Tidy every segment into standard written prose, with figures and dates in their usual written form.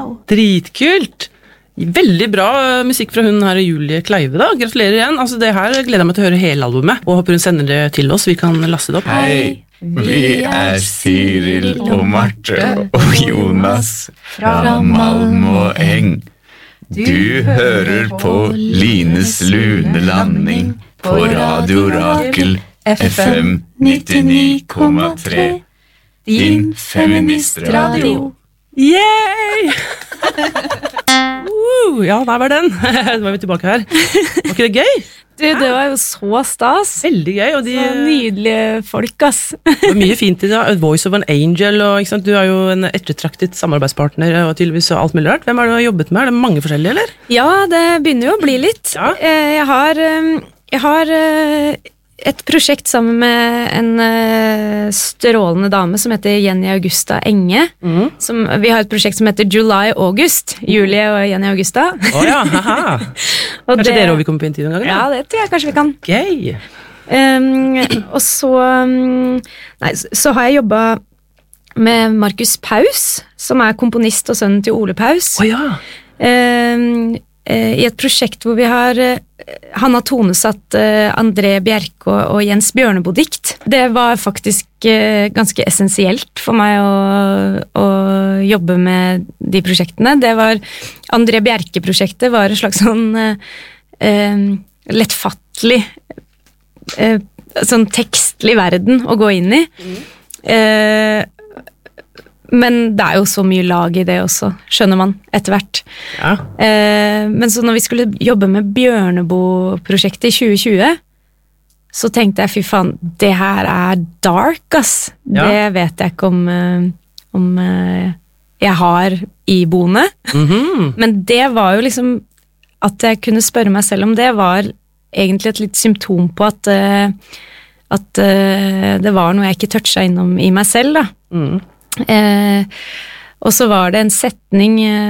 Wow! Dritkult! Veldig bra musikk fra hun her Julie Kleive da. Gratulerer igjen. Altså, det her gleder jeg meg til å høre hele albumet. Og håper hun sender det til oss, vi kan laste det opp. Hei, vi Cyril og Marte og Jonas fra Malm og Eng. Du hører på Lines lune landing på Radio Rakel FM 99,3. Din feministradio. Yay! Ja, der var den. Da var vi tilbake her. Var ikke det gøy? Du, det var jo så stas. Veldig gøy. Og Så nydelige folk, ass. Det var mye fint i det. A Voice of an Angel, og ikke sant? Du er jo en ettertraktet samarbeidspartner og tydeligvis alt mulig rart. Hvem er det du har jobbet med? Er det mange forskjellige, eller? Ja, det begynner jo å bli litt. Ja. Jeg har et prosjekt sammen med en strålende dame som heter Jenny Augusta Enge. Vi har et prosjekt som heter July August. Julie og Jenny Augusta. Ja, haha. Og Kanskje dere også vil komme på intervju en gang? Ja, det tror jeg kanskje vi kan. Gøy. Og så har jeg jobbet med Markus Paus, som er komponist og sønnen til Ole Paus. Ja. I et prosjekt hvor han har tonesatt André Bjerke og Jens Bjørneboe-dikt. Det var faktisk ganske essensielt for meg å jobbe med de prosjektene. André Bjerke-prosjektet var et slags sånn lettfattelig sånn tekstlig verden å gå inn i. Men det er jo så mye lag i det også, skjønner man, etter hvert. Ja. Men så når vi skulle jobbe med Bjørneboe-prosjektet i 2020, så tenkte jeg, fy faen, det her er dark, ass. Ja. Det vet jeg ikke om jeg har iboende. Men det var jo liksom, at jeg kunne spørre meg selv om det, var egentlig et litt symptom på at det var noe jeg ikke toucha innom i meg selv, da. Og så var det en setning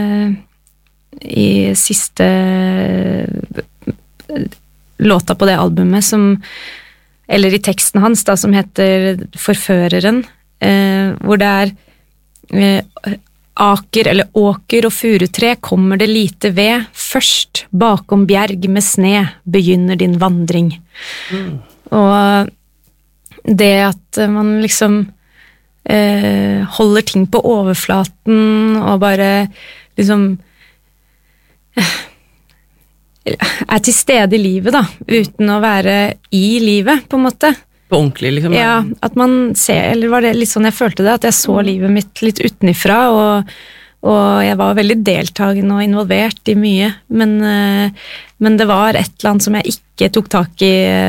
i siste låta på det albumet eller i teksten hans da, som heter Forføreren, hvor det aker eller åker og furutre kommer det lite ved, først bakom bjerg med sne begynner din vandring. Og det at man liksom holder ting på overflaten og bare liksom er til stede i livet da, uten å være i livet på en måte. På ordentlig liksom. Ja, at man ser, eller var det litt sånn jeg følte det, at jeg så livet mitt litt utenifra, og jeg var veldig deltagende og involvert i mye, men det var et eller annet som jeg ikke tok tak i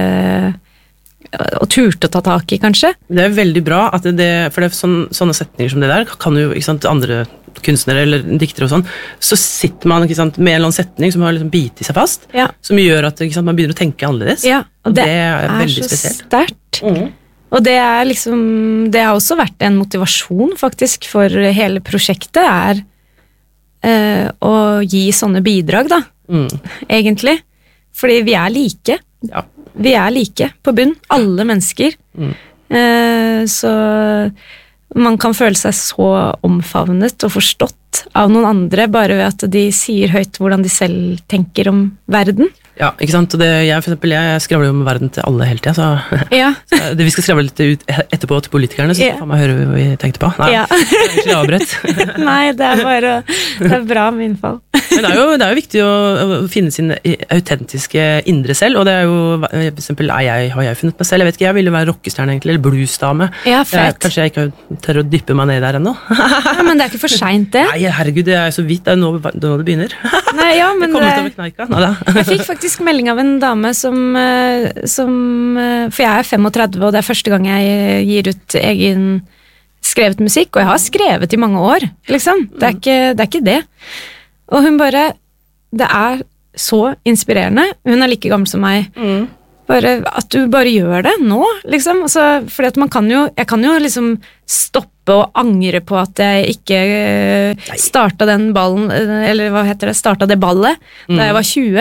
og turte å ta tak i, kanskje. Det er veldig bra, at for det er sånne setninger som det der, kan jo, ikke sant, andre kunstnere eller diktere og sånn, så sitter man, ikke sant, med en eller annen setning som har liksom bitet seg fast, som gjør at, ikke sant, man begynner å tenke annerledes. Ja, og det er veldig så spesielt. sterkt. Og det er liksom, det har også vært en motivasjon faktisk for hele prosjektet, å gi sånne bidrag da, egentlig. Fordi vi er like. Ja. Vi er like på bunn, alle mennesker. Så man kan føle seg så omfavnet og forstått av noen andre bare ved at de sier høyt hvordan de selv tenker om verden. Ja, ikke sant? Og jeg skravler jo med verden til alle hele tiden, så vi skal skravle litt ut etterpå til politikerne, så får man høre hva vi tenkte på. Nei, det er ikke avbrett. Nei, det er bra med innfall. Men det er jo viktig å finne sin autentiske indre selv, og det er jo, for eksempel, har jeg funnet meg selv, jeg vet ikke, jeg ville være rockestjerne egentlig, eller bluesdame. Ja, fett. Kanskje jeg ikke tør å dyppe meg ned der ennå. Ja, men det er ikke for sent det. Nei, herregud, det er så vidt, det er nå det begynner. Nei, ja, men jeg kom ut over kneika. Jeg fikk faktisk melding av en dame som for jeg er 35, og det er første gang jeg gir ut egen skrevet musikk, og jeg har skrevet i mange år, liksom. Det er ikke det. Og hun bare, det er så inspirerende. Hun er like gammel som meg. Bare, at du bare gjør det nå, liksom. Altså, fordi at jeg kan jo liksom stoppe og angre på at jeg ikke startet den ballen, eller hva heter det, startet det ballet da jeg var 20.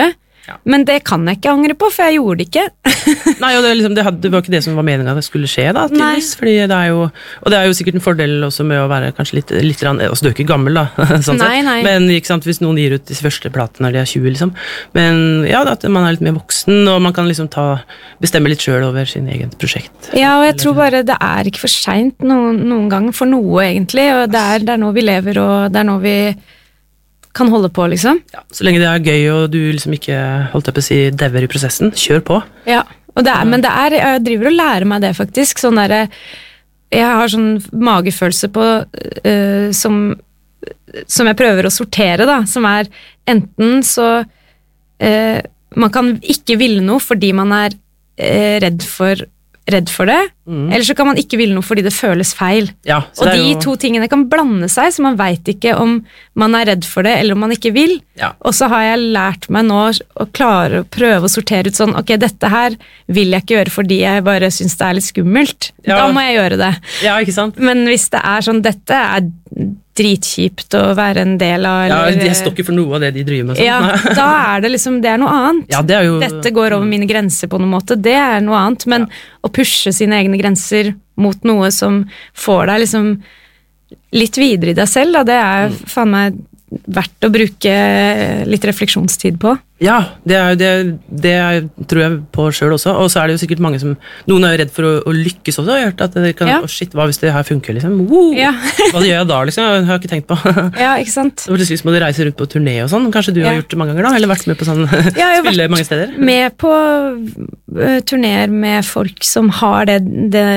Men det kan jeg ikke angre på, for jeg gjorde det ikke. Nei, og det var ikke det som var meningen at det skulle skje da, tydeligvis, fordi det er jo, og det er jo sikkert en fordel også med å være kanskje litt altså du er ikke gammel da, sånn nei. sett, men ikke sant, hvis noen gir ut de første platene når de er 20 liksom, men ja, at man er litt mer voksen, og man kan liksom bestemme litt selv over sin egen prosjekt. Ja, og jeg tror bare det er ikke for sent noen gang for noe egentlig, og det er nå vi lever, og det er nå vi kan holde på, liksom. Ja, så lenge det er gøy, og du liksom ikke, holdt jeg på å si, dever i prosessen, kjør på. Ja, men jeg driver og lærer meg det faktisk, sånn der, jeg har sånn magefølelse på, som jeg prøver å sortere da, som er enten så, man kan ikke ville noe fordi man er redd for det, eller så kan man ikke ville noe fordi det føles feil. Ja, og de to tingene kan blande seg, så man vet ikke om man er redd for det, eller om man ikke vil. Ja. Og så har jeg lært meg nå å klare å prøve å sortere ut sånn, ok, dette her vil jeg ikke gjøre fordi jeg bare synes det er litt skummelt. Ja. Da må jeg gjøre det. Ja, ikke sant? Men hvis det er sånn, dette er dritkjipt å være en del av, eller, ja, de står ikke for noe av det de driver med. Sånn. Ja, da er det liksom, det er noe annet. Ja, det er jo... Dette går over mine grenser på noen måte, det er noe annet, men å pushe sine egne grenser mot noe som får deg liksom litt videre i deg selv, da, det er faen meg verdt å bruke litt refleksjonstid på. Ja, det tror jeg på selv også, og så er det jo sikkert mange som, noen er jo redd for å lykkes også, og har hørt at det kan, shit, hva hvis det her funker liksom, hva gjør jeg da liksom, jeg har ikke tenkt på. Ja, ikke sant. Så plutselig må du reise rundt på turné og sånn, kanskje du har gjort det mange ganger da, eller vært med på sånn, spille mange steder? Med på turnéer med folk som har det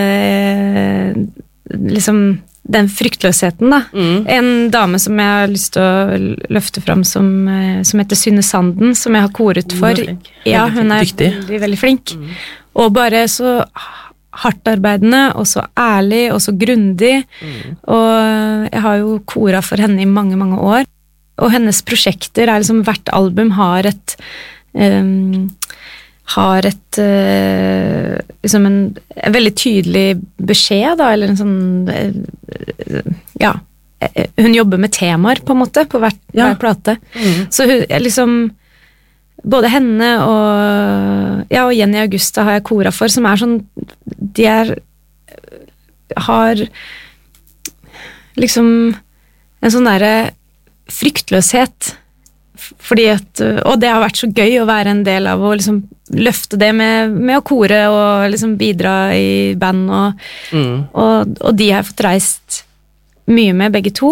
liksom, den fryktløsheten da. En dame som jeg har lyst til å løfte fram som heter Synne Sanden, som jeg har koret for. Ja, hun er veldig, veldig flink. Og bare så hardt arbeidende, og så ærlig, og så grundig. Og jeg har jo koret for henne i mange, mange år. Og hennes prosjekter er liksom, hvert album har liksom en veldig tydelig beskjed da, eller en sånn hun jobber med temaer på en måte på hver plate så hun liksom både henne og Jenny Augusta har jeg koret for, som er sånn de har liksom en sånn der fryktløshet fordi og det har vært så gøy å være en del av å liksom løfte det med å kore og liksom bidra i band og de har fått reist mye med begge to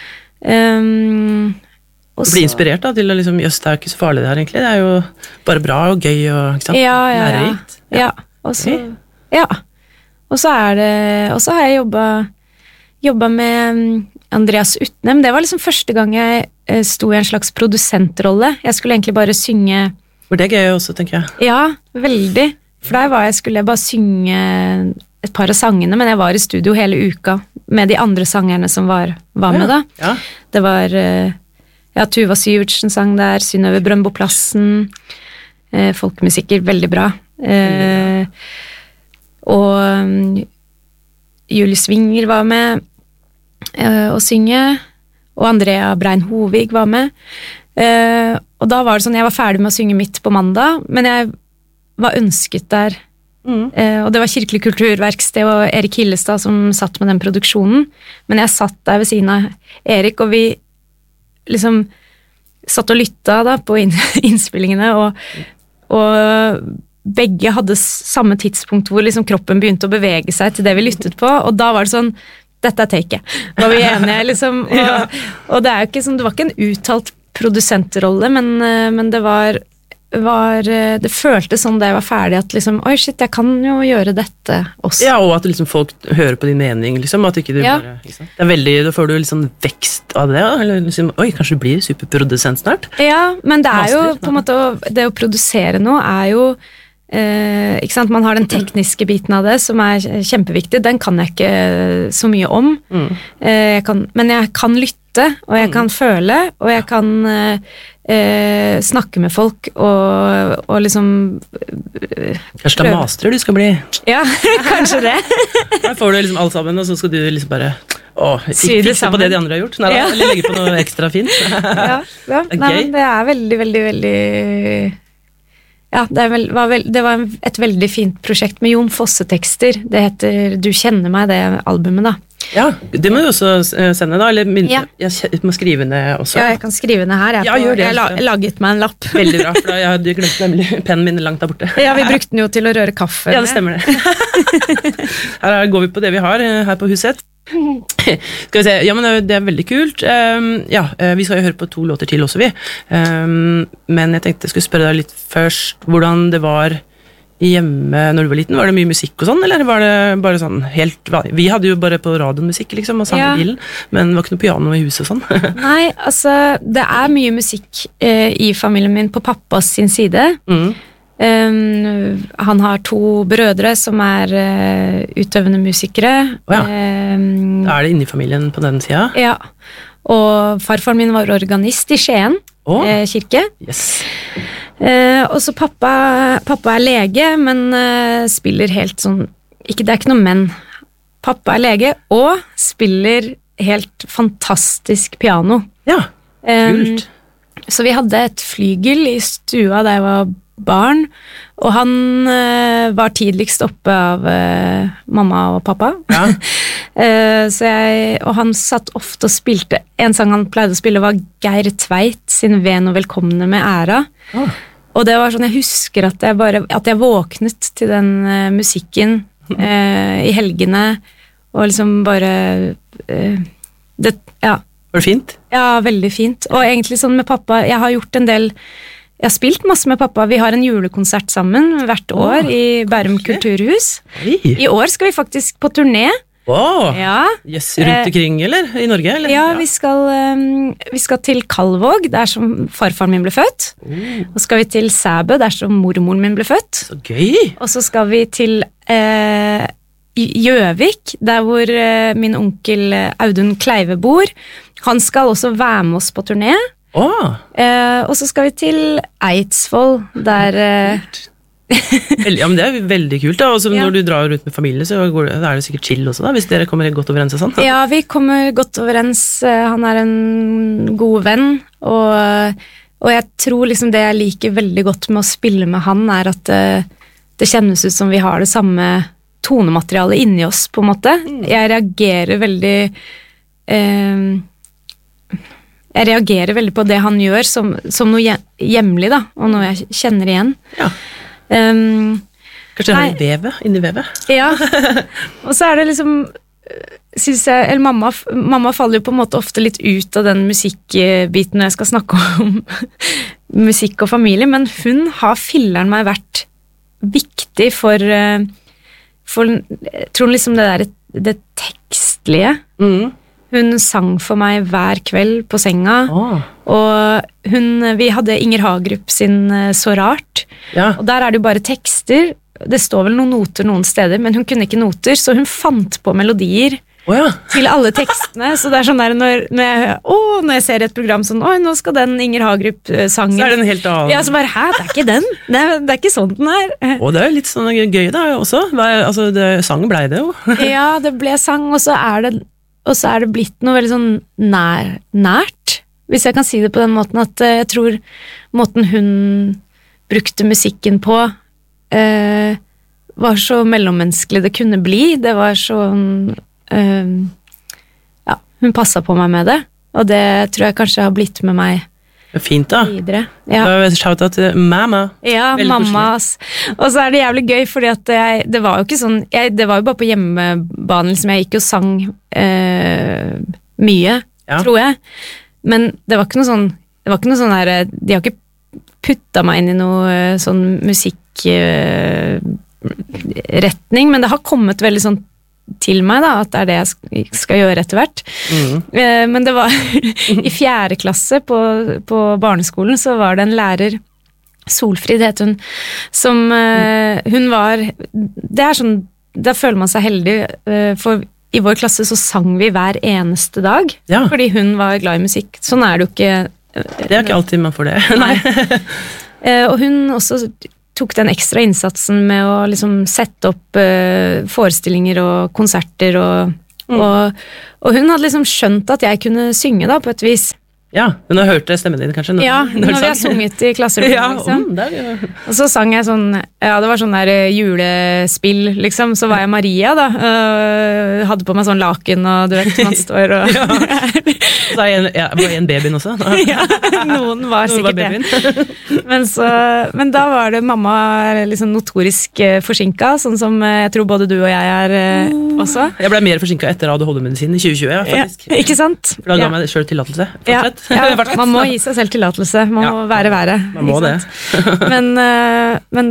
bli inspirert da til å liksom, jøss, det er ikke så farlig det her egentlig, det er jo bare bra og gøy og ikke sant? Lærerikt. Og så har jeg jobbet med Andreas Utnem, det var liksom første gang jeg sto i en slags produsentrolle. Jeg skulle egentlig bare synge. For det er gøy også, tenker jeg. Ja, veldig. For der skulle jeg bare synge et par av sangene, men jeg var i studio hele uka med de andre sangerne som var med da. Ja. Det var Tuva Syvertsen sang der, Synnøve Brøndboplassen, folkemusikker, veldig bra. Og Julie Swinger var med å synge, og Andrea Brein Hovig var med. Og da var det sånn, jeg var ferdig med å synge midt på mandag, men jeg var ønsket der. Og det var Kirkelig Kulturverksted og Erik Hillestad som satt med den produksjonen. Men jeg satt der ved siden av Erik, og vi liksom satt og lytta da på innspillingene, og begge hadde samme tidspunkt hvor liksom kroppen begynte å bevege seg til det vi lyttet på, og da var det sånn, dette er taket. Var vi enige, liksom? Og det er jo ikke sånn, det var ikke en uttalt produsentrolle, men det det føltes sånn da jeg var ferdig, at liksom, oi shit, jeg kan jo gjøre dette også. Ja, og at liksom folk hører på din mening, liksom, at ikke du bare, liksom, det er veldig, da får du litt sånn vekst av det, eller liksom, oi, kanskje du blir superprodusent snart? Ja, men det er jo, på en måte, det å produsere noe er jo ikke sant? Man har den tekniske biten av det som er kjempeviktig, den kan jeg ikke så mye om men jeg kan lytte og jeg kan føle og jeg kan snakke med folk og liksom kanskje det er master du skal bli kanskje det da får du liksom alt sammen og så skal du liksom bare fikse på det de andre har gjort eller legge på noe ekstra fint Nei, men det er veldig, veldig, veldig Ja, det var et veldig fint prosjekt med Jon Fosse-tekster. Det heter Du kjenner meg, det albumet da. Ja, det må du også sende da, eller jeg må skrive ned også. Ja, jeg kan skrive ned her. Jeg har laget meg en lapp. Veldig bra, for jeg hadde glemt nemlig pennen min langt der borte. Ja, vi brukte den jo til å røre kaffe. Ja, det stemmer det. Her går vi på det vi har her på huset. Skal vi se, ja, men det veldig kult. Vi skal jo høre på 2 låter til også, vi. Men jeg tenkte jeg skulle spørre deg litt først, hvordan det var hjemme når du var liten. Var det mye musikk og sånn, eller var det bare sånn helt vanlig? Vi hadde jo bare på radioen musikk, liksom, og sang i bilen, men det var ikke noe piano i huset og sånn. Nei, altså, det mye musikk i familien min på pappas sin side. Han har 2 brødre som utøvende musikere. Da det inne i familien på den siden? Ja, og farfaren min var organist i Skien kirke. Yes. Og så pappa lege, men spiller helt sånn, det ikke noe men. Pappa lege og spiller helt fantastisk piano. Ja, kult. Så vi hadde et flygel i stua da jeg var barn, og han var tidligst oppe av mamma og pappa. Ja. Og han satt ofte og spilte. En sang han pleide å spille var Geir Tveit sin Ven og velkomne med æra. Og det var sånn, jeg husker at jeg våknet til den musikken i helgene, og liksom bare Var det fint? Ja, veldig fint. Og egentlig sånn med pappa, jeg har spilt masse med pappa. Vi har en julekonsert sammen hvert år i Bærum Kulturhus. I år skal vi faktisk på turné. Ja. Yes, rundt omkring, eller? I Norge, eller? Ja, vi skal til Kalvåg, der som farfaren min ble født. Og skal vi til Sæbø, der som mormoren min ble født. Så gøy! Og så skal vi til Gjøvik, der hvor min onkel Audun Kleive bor. Han skal også være med oss på turné. Og så skal vi til Eidsvoll, der ja, men det veldig kult da. Også når du drar rundt med familie, så det sikkert chill også da, hvis dere kommer godt overens og sånn. Ja, vi kommer godt overens. Han en god venn, og jeg tror liksom det jeg liker veldig godt med å spille med han at det kjennes ut som vi har det samme tonematerialet inni oss, på en måte. Jeg reagerer veldig på det han gjør som noe hjemlig da, og noe jeg kjenner igjen. Ja. Kanskje det har vevet, inni vevet? Ja, og så det liksom, synes jeg, eller mamma faller jo på en måte ofte litt ut av den musikkbiten når jeg skal snakke om musikk og familie, men hun har filleren meg vært viktig for jeg tror liksom det tekstlige. Hun sang for meg hver kveld på senga, og vi hadde Inger Hagerup sin Så rart, og der det jo bare tekster. Det står vel noen noter noen steder, men hun kunne ikke noter, så hun fant på melodier til alle tekstene. Så det sånn der når jeg ser et program sånn, nå skal den Inger Hagerup-sangen. Så det en helt annen. Ja, så bare, det ikke den. Det ikke sånn den det jo litt sånn gøy da også. Altså, sangen ble det jo. Ja, det ble sang, og så det blitt noe veldig sånn nært, hvis jeg kan si det på den måten, at jeg tror måten hun brukte musikken på var så mellommenneskelig det kunne bli. Det var sånn hun passet på meg med det, og det tror jeg kanskje har blitt med meg fint da videre. Shout-out til mamma. Ja, mammas. Og så det jævlig gøy, fordi at det var jo ikke sånn, det var jo bare på hjemmebane, liksom, jeg gikk og sang mye, tror jeg, men det var ikke noe sånn der, de har ikke puttet meg inn i noe sånn musikkretning, men det har kommet veldig sånn til meg da, at det jeg skal gjøre etter hvert. Men det var i 4. klasse på barneskolen, så var det en lærer, Solfrid het hun, som hun var, det sånn, da føler man seg heldig, for i vår klasse så sang vi hver eneste dag, fordi hun var glad i musikk. Sånn det jo ikke. Det ikke alltid man får det. Nei. Og hun også tok den ekstra innsatsen med å liksom sette opp forestillinger og konserter, og hun hadde liksom skjønt at jeg kunne synge da, på et vis. Ja, men har hørt stemmen din kanskje? Når vi har sunget i klasserommet, liksom. Og så sang jeg sånn, det var sånn der julespill, liksom, så var jeg Maria da, hadde på meg sånn laken, og du vet, man står og... Så var en babyen også? Noen var sikkert det. Men da var det mamma liksom notorisk forsinket, sånn som jeg tror både du og jeg også. Jeg ble mer forsinket etter ADHD-medisin i 2020, faktisk. Ikke sant? For da ga meg selv tillatelse, fortsett. Man må gi seg selv tillatelse, man må være været. Man må det. Men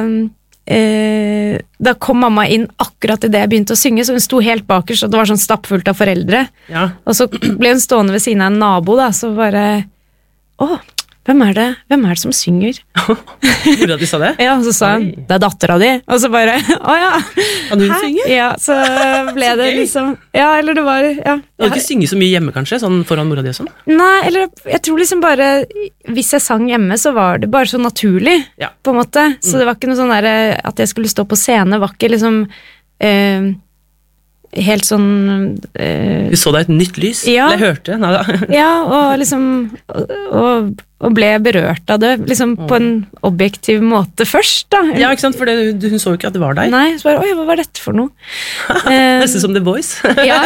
da kom mamma inn akkurat i det jeg begynte å synge, så hun sto helt bakerst, og det var sånn stappfullt av foreldre. Og så ble hun stående ved siden av en nabo, da, så bare, hvem er det som synger? Hvor de sa det? Ja, og så sa hun, det er datteren din. Og så bare, Kan hun synge? Ja, så ble det liksom, eller det var, Du hadde ikke synget så mye hjemme kanskje, sånn foran mora di og sånn? Nei, eller jeg tror liksom bare, hvis jeg sang hjemme, så var det bare så naturlig, på en måte. Så det var ikke noe sånn der, at jeg skulle stå på scene, var ikke liksom... helt sånn Du så deg et nytt lys? Eller hørte? Neida. Og liksom og ble berørt av det liksom på en objektiv måte først da. Ja, ikke sant, for hun så jo ikke at det var deg. Nei, så bare, hva var dette for noe? Nesten som The Voice.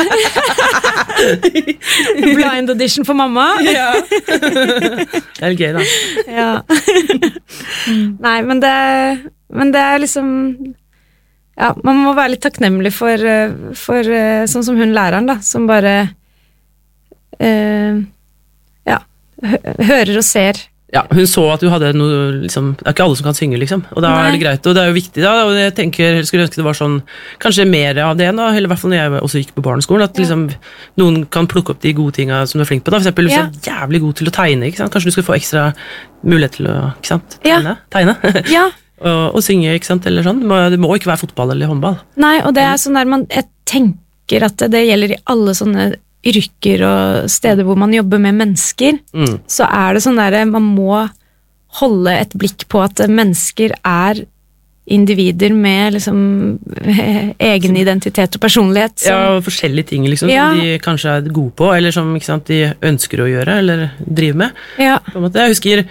Blind audition for mamma. Det er gøy da. Nei, men det er liksom man må være litt takknemlig for sånn som hun læreren da, som bare hører og ser. Ja, hun så at du hadde noe, liksom, det er ikke alle som kan synge, liksom, og da er det greit, og det er jo viktig da, og jeg skulle ønske det var sånn, kanskje mer av det da, eller i hvert fall når jeg også gikk på barneskolen, at liksom, noen kan plukke opp de gode tingene som du er flink på da, for eksempel hvis du er jævlig god til å tegne, ikke sant? Kanskje du skal få ekstra mulighet til å, ikke sant, tegne. Og synge, ikke sant, eller sånn. Det må ikke være fotball eller håndball. Nei, og det er sånn der jeg tenker at det gjelder i alle sånne yrker og steder hvor man jobber med mennesker, så er det sånn der man må holde et blikk på at mennesker er individer med liksom egen identitet og personlighet. Som, forskjellige ting liksom, som de kanskje er gode på, eller som ikke sant, de ønsker å gjøre, eller drive med. På en måte. Jeg husker,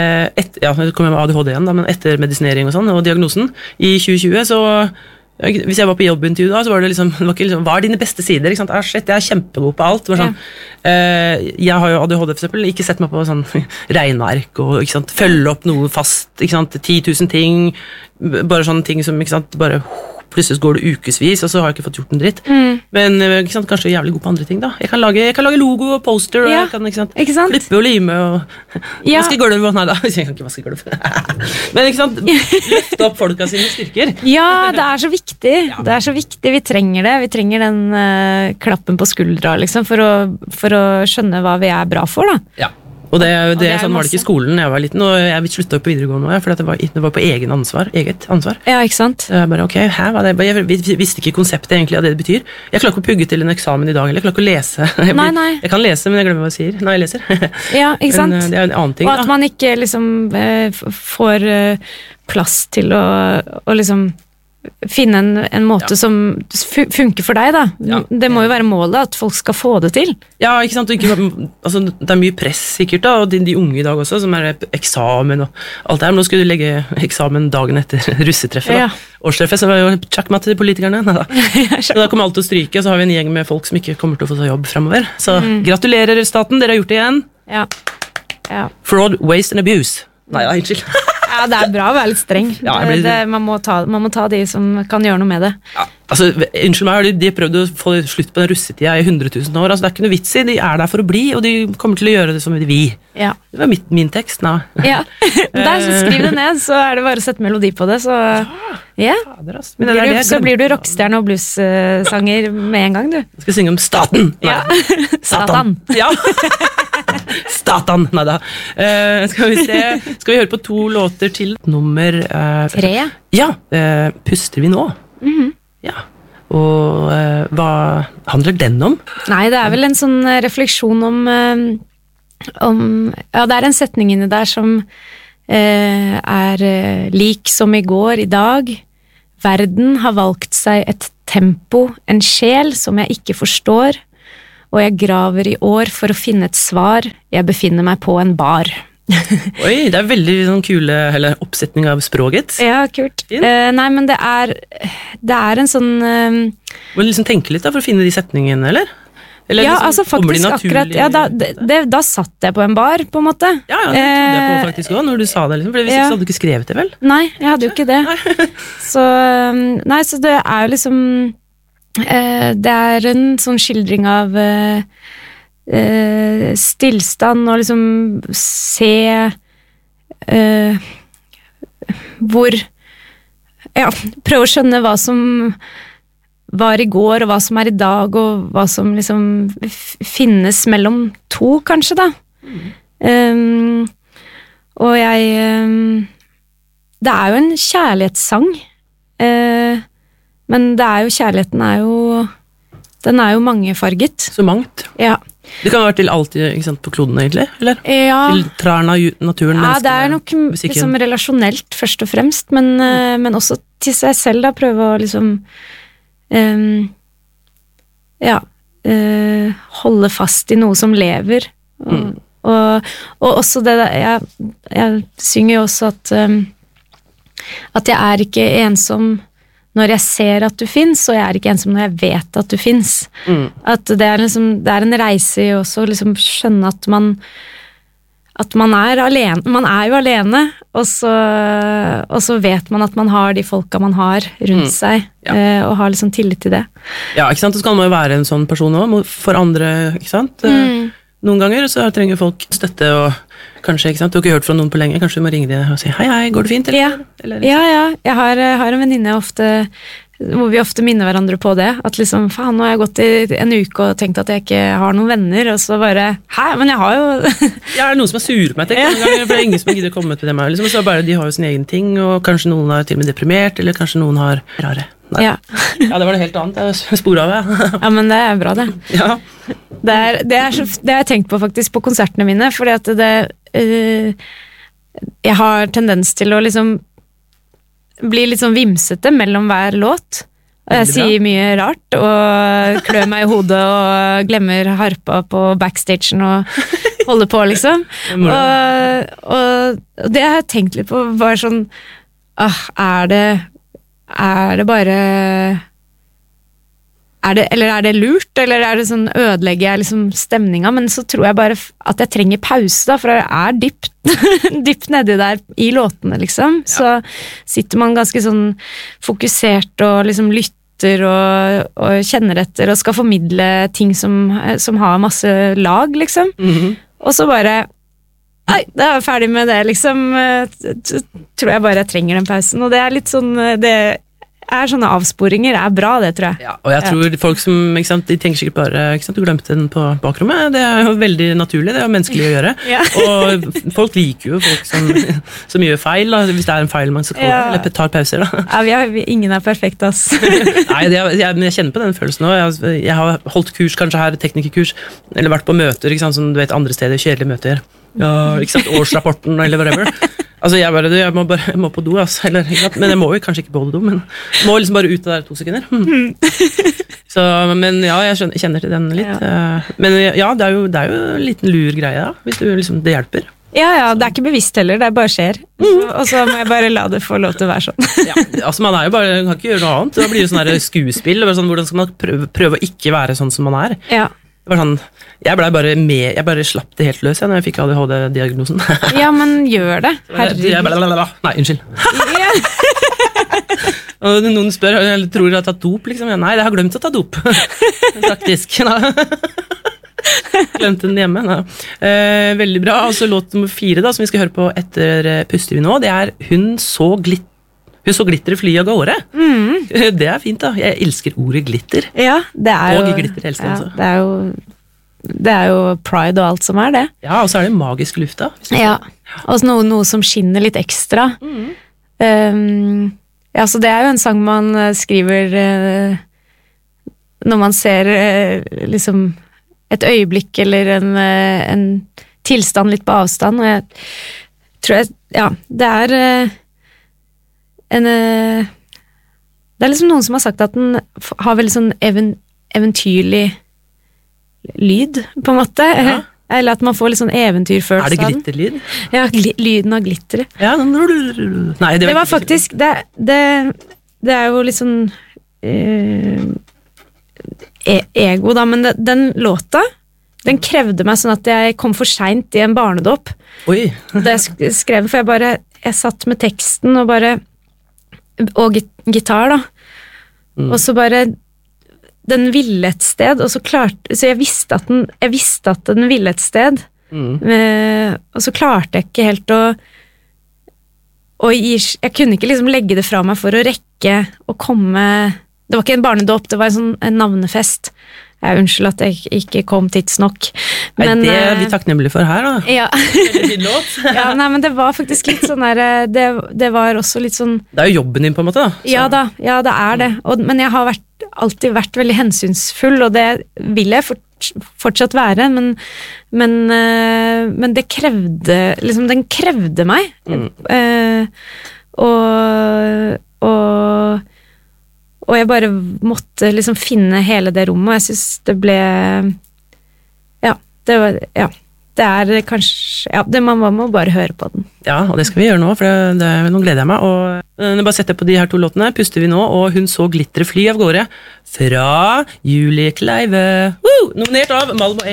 det kom jeg med ADHD igjen, da, men etter medisinering og sånn, og diagnosen, i 2020 så hvis jeg var på jobbintervju da, så var det liksom, hva er dine beste sider? Ikke sant? Shit, jeg er kjempegod på alt. Det var sånn, jeg har jo ADHD for eksempel, ikke sett meg på sånn regneark og ikke sant, følge opp noe fast, ikke sant, 10 000 ting, bare sånne ting som ikke sant, bare plutselig går det ukesvis, og så har jeg ikke fått gjort en dritt. Men ikke sant, kanskje jeg er jævlig god på andre ting da. Jeg kan lage logo og poster, og jeg kan ikke sant, flippe og lime og vaske gulv. Nei da, jeg kan ikke vaske gulv. Men ikke sant, løfte opp folka sine styrker. Ja, det er så viktig. Det er så viktig, vi trenger det. Vi trenger den klappen på skuldra, liksom, for å skjønne hva vi er bra for, da. Ja. Og det sånn var det ikke i skolen da jeg var liten, og jeg sluttet på videregående nå, for det var på eget ansvar. Ja, ikke sant? Jeg bare, jeg visste ikke konseptet egentlig av det det betyr. Jeg klarer ikke å pugge til en eksamen i dag, eller jeg klarer ikke å lese. Jeg kan lese, men jeg glemmer hva jeg sier. Nei, jeg leser. Ja, ikke sant? Men det er en annen ting. Og at man ikke liksom får plass til å liksom finne en måte som funker for deg da. Det må jo være målet at folk skal få det til. Ja, ikke sant? Altså, det er mye press sikkert da, og de unge i dag også, som er eksamen og alt det her. Nå skulle du legge eksamen dagen etter russetreffet da. Årstreffet, så var jo checkmat til politikerne. Så da kommer alt til å stryke, og så har vi en gjeng med folk som ikke kommer til å få seg jobb fremover. Så gratulerer staten, dere har gjort det igjen. Fraud, waste and abuse. Nei, unnskyld. Ja, det er bra å være litt streng. Man må ta de som kan gjøre noe med det. Ja, altså, unnskyld meg, de har prøvd å få slutt på den russetida i 100 000 år. Altså, det er ikke noe vits i, de er der for å bli, og de kommer til å gjøre det som vi. Det var min tekst, nå. Ja, der så skriv det ned, så er det bare å sette melodi på det, så så blir du rockstjerne og blues-sanger med en gang, du. Jeg skal synge om staten. Satan. Ja. Satan, nei da. Skal vi høre på 2 låter til? Nummer 3? Ja, Puster vi nå? Ja. Og hva handler den om? Nei, det er vel en sånn refleksjon om ja, det er en setning inni der som er lik som i går, i dag. Verden har valgt seg et tempo, en sjel som jeg ikke forstår, og jeg graver i år for å finne et svar. Jeg befinner meg på en bar. Oi, det veldig sånn kule oppsetning av språket. Ja, kult. Nei, men det er en sånn Må du liksom tenke litt da, for å finne de setningene, eller? Eller ja, liksom, altså faktisk akkurat ja, da satt jeg på en bar, på en måte. Ja, det trodde jeg på faktisk også, når du sa det, liksom, for hvis ikke så hadde du ikke skrevet det, vel? Nei, jeg hadde jo ikke det. Så det er jo liksom det er en sånn skildring av stillstand og liksom se hvor prøve å skjønne hva som var i går og hva som er i dag og hva som liksom finnes mellom to, kanskje da. Og det er jo en kjærlighetssang, men kjærligheten den er jo mangefarget. Så mangt. Ja. Det kan være til alltid, ikke sant, på kloden egentlig, eller? Ja. Til trærne, naturen, menneskene, det er nok musikken. liksom relasjonelt først og fremst, men også til seg selv da, prøve å liksom holde fast i noe som lever. Og også det der, jeg synger jo også at jeg er ikke ensom når jeg ser at du finnes, og jeg er ikke ensom når jeg vet at du finnes. At det er liksom, det er en reise i også liksom skjønne at man er alene, man er jo alene, og så vet man at man har de folka man har rundt seg, og har liksom tillit til det. Ja, ikke sant, så skal man jo være en sånn person også, for andre, ikke sant? Noen ganger så trenger folk støtte, og kanskje, ikke sant, du har ikke hørt fra noen på lenge, kanskje du må ringe dem og si, hei, går det fint? Eller? Ja, jeg har en venninne hvor vi ofte minner hverandre på det, at liksom, faen, nå har jeg gått i en uke og tenkt at jeg ikke har noen venner, og så bare, men jeg har jo... Ja, er det noen som er sur på meg, tenker jeg, for det er ingen som gidder å komme til dem, liksom, så bare de har jo sin egen ting, og kanskje noen er til og med deprimert, eller kanskje noen har rare. Ja, det var det helt annet, jeg sporet av det. Ja, men det er bra det. Ja. Det har jeg tenkt på faktisk på konsertene mine, fordi at jeg har tendens til å liksom bli litt sånn vimsete mellom hver låt, og jeg sier mye rart, og klør meg i hodet, og glemmer harpa på backstagen, og holder på liksom. Og det har jeg tenkt litt på, bare sånn, er det bare eller er det lurt, eller er det sånn ødelegger jeg liksom stemninga, men så tror jeg bare at jeg trenger pause da, for jeg er dypt nedi der i låtene liksom, så sitter man ganske sånn fokusert og liksom lytter og kjenner etter og skal formidle ting som har masse lag liksom, og så bare nei, da er jeg ferdig med det, liksom. Tror jeg bare jeg trenger den pausen, og det er litt sånn, det er sånne avsporinger, er bra det, tror jeg. Ja, og jeg tror folk som, ikke sant, de tenker sikkert bare, ikke sant, du glemte den på bakrommet, det er jo veldig naturlig, det er jo menneskelig å gjøre, og folk liker jo folk som gjør feil, da, hvis det er en feil man skal kalle, eller tar pauser, da. Ja, ingen er perfekt, ass. Nei, jeg kjenner på den følelsen også, jeg har holdt kurs, kanskje her, teknikerkurs, eller vært på møter, ikke sant, som du vet, andre steder, kjedelige møter, ikke sant, årsrapporten, eller whatever. Altså, jeg må på do, altså. Men jeg må jo kanskje ikke på do, men jeg må liksom bare ut av der 2 sekunder. Så, men ja, jeg kjenner til den litt. Men ja, det er jo en liten lur greie, da, hvis det hjelper. Ja, det er ikke bevisst heller, det bare skjer. Og så må jeg bare la det få lov til å være sånn. Ja, altså man er jo bare, kan ikke gjøre noe annet. Da blir det sånn her skuespill, sånn, hvordan skal man prøve å ikke være sånn som man er? Ja. Det var sånn, jeg bare slapp det helt løs når jeg fikk ADHD-diagnosen. Ja, men gjør det. Herregud. Nei, unnskyld. Og noen spør, eller tror jeg har tatt dop, liksom. Nei, jeg har glemt å ta dop. Faktisk. Glemte den hjemme. Veldig bra. Og så låt nummer 4 da, som vi skal høre på etter Puster vi nå, det er Hun så glitter fly av gårde. Det er fint da. Jeg elsker ordet glitter. Ja, det er jo... Og glitter elsker jeg også. Det er jo pride og alt som er det. Ja, og så er det magisk lufta. Ja, og noe som skinner litt ekstra. Ja, så det er jo en sang man skriver når man ser liksom et øyeblikk eller en tilstand litt på avstand, og jeg tror det er det er liksom noen som har sagt at den har veldig sånn eventyrlig lyd, på en måte. Eller at man får litt sånn eventyrfølelse. Det glitterlyd? Ja, lyden av glitteret. Ja, nei, det var faktisk, det er jo litt sånn ego da, men den låta, den krevde meg sånn at jeg kom for sent i en barnedåp. Oi. Da jeg skrev, for jeg satt med teksten og gitar da, og så bare den ville et sted, og så jeg visste at den ville et sted, og så klarte jeg ikke helt jeg kunne ikke liksom legge det fra meg for å rekke å komme. Det var ikke en barnedåp, det var en navnefest. Unnskyld at jeg ikke kom tidsnok. Men, det er vi takknemlige for her, da. Ja. Ja, nei, men det var faktisk litt sånn der, det var også litt sånn. Det er jo jobben din på en måte, da. Så. Ja, det er det. Men jeg har alltid vært veldig hensynsfull, og det vil jeg fortsatt være, men det krevde, liksom, den krevde meg. Og jeg bare måtte liksom finne hele det rommet, og jeg synes det ble det er kanskje man må bare høre på den. Ja, og det skal vi gjøre nå, for nå gleder jeg meg, og bare sette på de her 2 låtene, puster vi nå, og Hun så glitteret fly av gårde fra Julie Kleive, nominert av Malmö